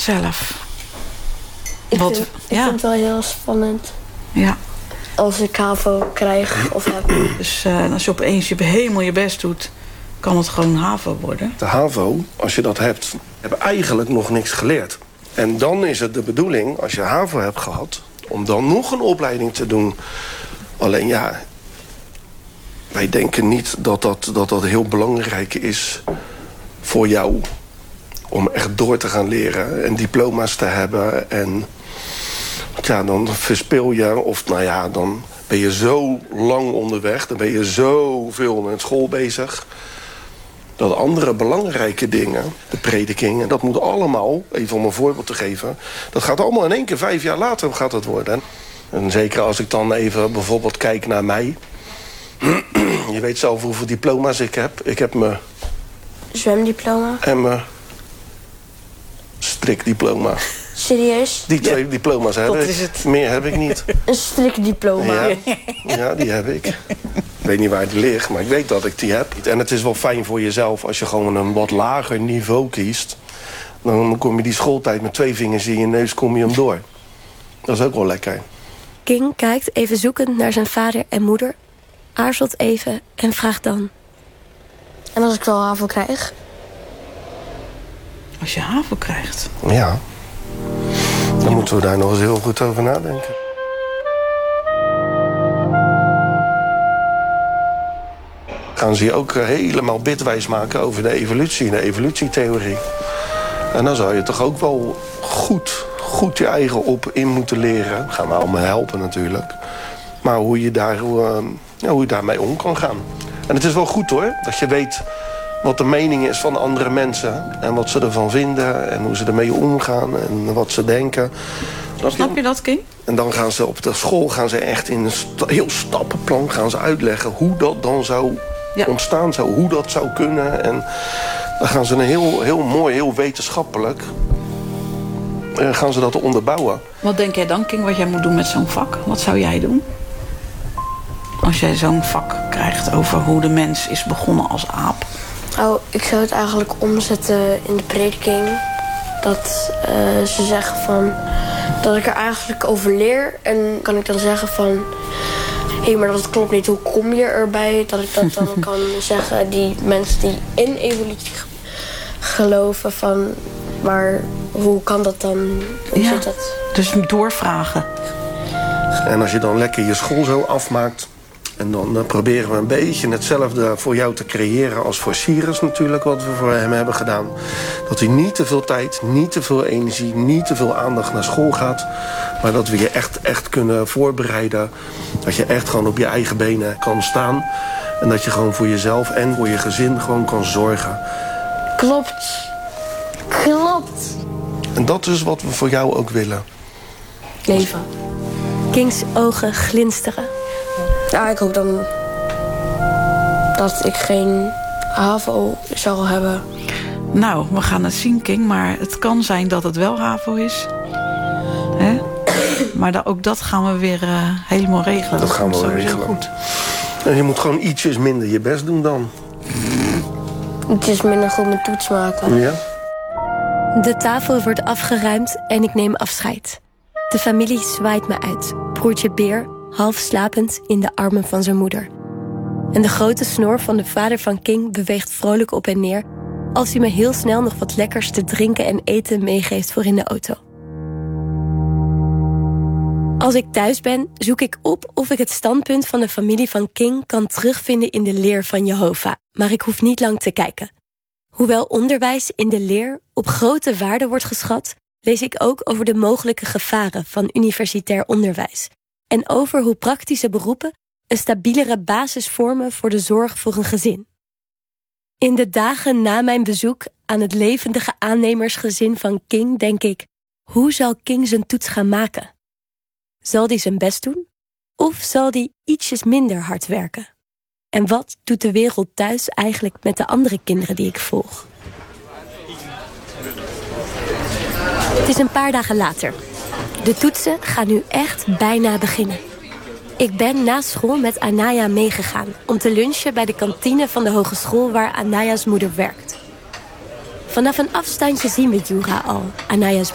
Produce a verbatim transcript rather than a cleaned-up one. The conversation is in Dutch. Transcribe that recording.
zelf? Ik, Wat, vind, ik ja. vind het wel heel spannend. Ja. Als ik HAVO krijg of heb. Dus uh, als je opeens je helemaal je best doet, kan het gewoon HAVO worden. De HAVO, als je dat hebt, heb je eigenlijk nog niks geleerd. En dan is het de bedoeling, als je HAVO hebt gehad, om dan nog een opleiding te doen. Alleen ja, wij denken niet dat dat, dat, dat heel belangrijk is voor jou. Om echt door te gaan leren en diploma's te hebben. En ja, dan verspil je, of nou ja, dan ben je zo lang onderweg. Dan ben je zoveel met school bezig. Dat andere belangrijke dingen, de prediking, en dat moet allemaal, even om een voorbeeld te geven, dat gaat allemaal in één keer vijf jaar later gaat het worden. En zeker als ik dan even bijvoorbeeld kijk naar mij. Je weet zelf hoeveel diploma's ik heb. Ik heb mijn zwemdiploma. En mijn strikdiploma. Serieus? Die twee ja. diploma's heb ik. Is het. Meer heb ik niet. Een strikdiploma? Ja. Ja, die heb ik. Ik weet niet waar die ligt, maar ik weet dat ik die heb. En het is wel fijn voor jezelf als je gewoon een wat lager niveau kiest. Dan kom je die schooltijd met twee vingers in je neus, kom je hem door. Dat is ook wel lekker. King kijkt even zoekend naar zijn vader en moeder, aarzelt even en vraagt dan: en als ik wel HAVO krijg? Als je HAVO krijgt? Ja. Dan moeten we daar nog eens heel goed over nadenken. Gaan ze je ook helemaal bitwijs maken over de evolutie en de evolutietheorie. En dan zou je toch ook wel goed, goed je eigen op in moeten leren. Gaan we allemaal helpen natuurlijk. Maar hoe je, daar, hoe, ja, hoe je daarmee om kan gaan. En het is wel goed hoor, dat je weet wat de mening is van andere mensen. En wat ze ervan vinden en hoe ze ermee omgaan en wat ze denken. Snap je, Snap je dat, King? En dan gaan ze op de school gaan ze echt in een sta- heel stappenplan gaan ze uitleggen hoe dat dan zou ja. ontstaan zou, hoe dat zou kunnen. En dan gaan ze een heel, heel mooi, heel wetenschappelijk uh, gaan ze dat onderbouwen. Wat denk jij dan, King, wat jij moet doen met zo'n vak? Wat zou jij doen? Als jij zo'n vak krijgt over hoe de mens is begonnen als aap. Oh, ik zou het eigenlijk omzetten in de prediking. Dat uh, ze zeggen van dat ik er eigenlijk over leer. En kan ik dan zeggen van hé, hey, maar dat klopt niet. Hoe kom je erbij? Dat ik dat dan kan zeggen. Die mensen die in evolutie geloven van maar hoe kan dat dan? Hoe ja, zit dat? Dus doorvragen. En als je dan lekker je school zo afmaakt. En dan uh, proberen we een beetje hetzelfde voor jou te creëren als voor Cyrus natuurlijk, wat we voor hem hebben gedaan. Dat hij niet te veel tijd, niet te veel energie, niet te veel aandacht naar school gaat. Maar dat we je echt, echt kunnen voorbereiden. Dat je echt gewoon op je eigen benen kan staan. En dat je gewoon voor jezelf en voor je gezin gewoon kan zorgen. Klopt. Klopt. En dat is wat we voor jou ook willen. Leven. Kings ogen glinsteren. Ja, ik hoop dan dat ik geen HAVO zal hebben. Nou, we gaan het zien, King. Maar het kan zijn dat het wel HAVO is. Hè? Maar da- ook dat gaan we weer uh, helemaal regelen. Dat gaan we wel regelen. Goed. En je moet gewoon ietsjes minder je best doen dan. Ietsjes minder goed mijn toets maken. Ja. De tafel wordt afgeruimd en ik neem afscheid. De familie zwaait me uit. Broertje Beer, half slapend in de armen van zijn moeder. En de grote snor van de vader van King beweegt vrolijk op en neer als hij me heel snel nog wat lekkers te drinken en eten meegeeft voor in de auto. Als ik thuis ben, zoek ik op of ik het standpunt van de familie van King kan terugvinden in de leer van Jehovah. Maar ik hoef niet lang te kijken. Hoewel onderwijs in de leer op grote waarde wordt geschat, lees ik ook over de mogelijke gevaren van universitair onderwijs. En over hoe praktische beroepen een stabielere basis vormen voor de zorg voor een gezin. In de dagen na mijn bezoek aan het levendige aannemersgezin van King denk ik, hoe zal King zijn toets gaan maken? Zal hij zijn best doen? Of zal hij ietsjes minder hard werken? En wat doet de wereld thuis eigenlijk met de andere kinderen die ik volg? Het is een paar dagen later. De toetsen gaan nu echt bijna beginnen. Ik ben na school met Anaya meegegaan om te lunchen bij de kantine van de hogeschool waar Anaya's moeder werkt. Vanaf een afstandje zien we Jura al, Anaya's